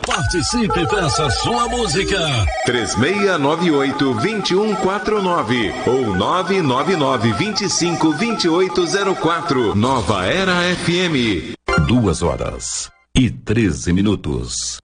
Participe e peça sua música. 3698-2149 ou 999-252804. Nova Era FM. 2h13.